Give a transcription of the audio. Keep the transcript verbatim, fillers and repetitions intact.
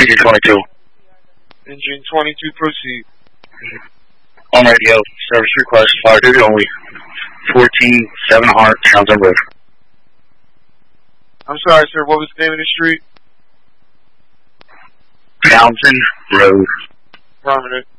Engine twenty-two. Engine twenty-two, proceed. On radio, service request, fire duty only. fourteen seven Heart, Townsend Road. I'm sorry, sir, what was the name of the street? Townsend Road. Permanent.